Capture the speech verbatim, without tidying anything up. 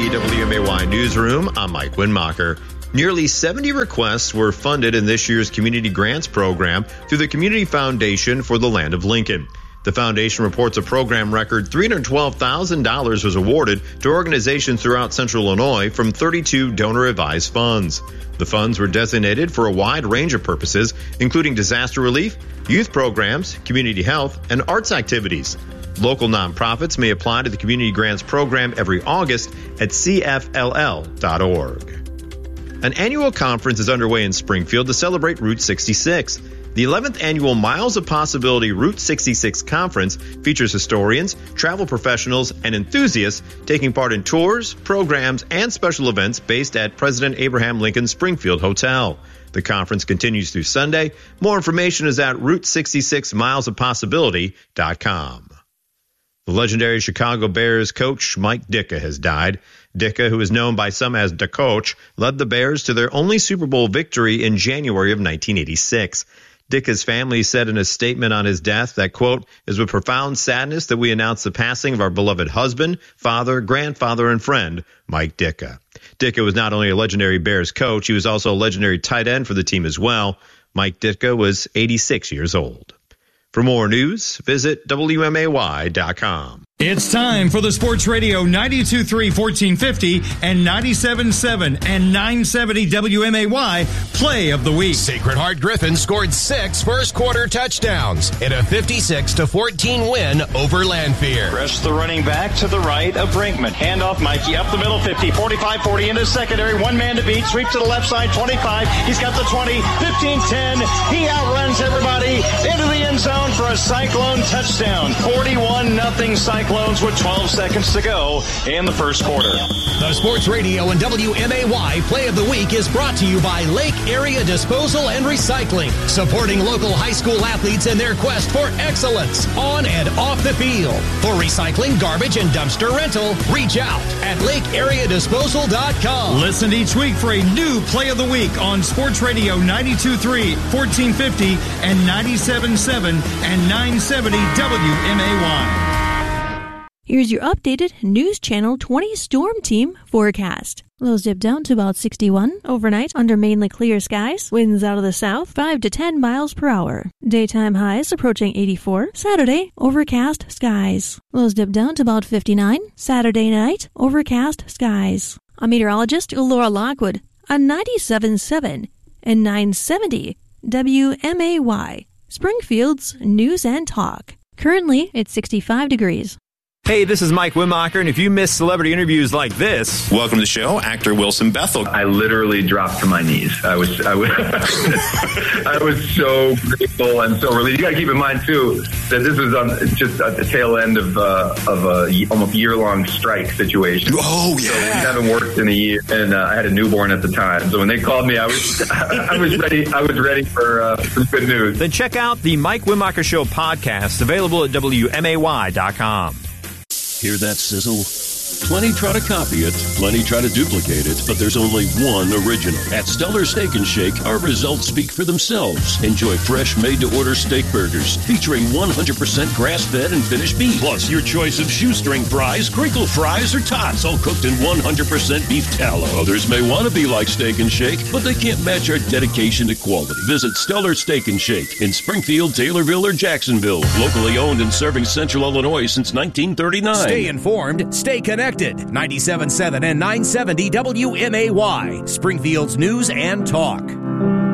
the W M A Y Newsroom, I'm Mike Winmacher. Nearly seventy requests were funded in this year's Community Grants Program through the Community Foundation for the Land of Lincoln. The foundation reports a program record three hundred twelve thousand dollars was awarded to organizations throughout Central Illinois from thirty-two donor-advised funds. The funds were designated for a wide range of purposes, including disaster relief, youth programs, community health, and arts activities. Local nonprofits may apply to the Community Grants Program every August at C F L L dot org. An annual conference is underway in Springfield to celebrate Route sixty-six. The eleventh annual Miles of Possibility Route sixty-six Conference features historians, travel professionals, and enthusiasts taking part in tours, programs, and special events based at President Abraham Lincoln Springfield Hotel. The conference continues through Sunday. More information is at route sixty-six miles of possibility dot com. The legendary Chicago Bears coach Mike Ditka has died. Ditka, who is known by some as Da Coach, led the Bears to their only Super Bowl victory in January of nineteen eighty-six. Ditka's family said in a statement on his death that, quote, "It is with profound sadness that we announce the passing of our beloved husband, father, grandfather, and friend, Mike Ditka." Ditka was not only a legendary Bears coach, he was also a legendary tight end for the team as well. Mike Ditka was eighty-six years old. For more news, visit W M A Y dot com. It's time for the Sports Radio ninety-two point three, fourteen fifty and ninety-seven point seven and nine seventy W M A Y Play of the Week. Sacred Heart Griffin scored six first quarter touchdowns in a fifty-six to fourteen win over Lanphier. Press the running back to the right of Brinkman. Handoff Mikey up the middle, fifty, forty-five, forty into secondary. One man to beat. Sweep to the left side, twenty-five. He's got the twenty, fifteen, ten. He outruns everybody into the end zone for a Cyclone touchdown. forty-one nothing Cyclone. With twelve seconds to go in the first quarter. The Sports Radio and W M A Y Play of the Week is brought to you by Lake Area Disposal and Recycling, supporting local high school athletes in their quest for excellence on and off the field. For recycling, garbage, and dumpster rental, reach out at lake area disposal dot com. Listen each week for a new Play of the Week on Sports Radio ninety-two point three, fourteen fifty and ninety-seven point seven and nine seventy W M A Y. Here's your updated News Channel twenty Storm Team forecast. Lows dip down to about sixty-one overnight under mainly clear skies. Winds out of the south, five to ten miles per hour. Daytime highs approaching eighty-four. Saturday, overcast skies. Lows dip down to about fifty-nine. Saturday night, overcast skies. I'm meteorologist Laura Lockwood on ninety-seven point seven and nine seventy W M A Y, Springfield's News and Talk. Currently, it's sixty-five degrees. Hey, this is Mike Winmacher, and if you miss celebrity interviews like this... Welcome to the show, actor Wilson Bethel. I literally dropped to my knees. I was I was, I was so grateful and so relieved. You got to keep in mind, too, that this was on just at the tail end of, uh, of a almost year-long strike situation. Oh, yeah. So we haven't worked in a year, and uh, I had a newborn at the time. So when they called me, I was I was ready I was ready for uh, some good news. Then check out the Mike Winmacher Show podcast, available at W M A Y dot com. Hear that sizzle? Plenty try to copy it, plenty try to duplicate it, but there's only one original. At Stellar Steak and Shake, our results speak for themselves. Enjoy fresh, made-to-order steak burgers featuring one hundred percent grass-fed and finished beef. Plus, your choice of shoestring fries, crinkle fries, or tots, all cooked in one hundred percent beef tallow. Others may want to be like Steak and Shake, but they can't match our dedication to quality. Visit Stellar Steak and Shake in Springfield, Taylorville, or Jacksonville. Locally owned and serving Central Illinois since nineteen thirty-nine. Stay informed, stay connected. ninety-seven point seven and nine seventy W M A Y, Springfield's News and Talk.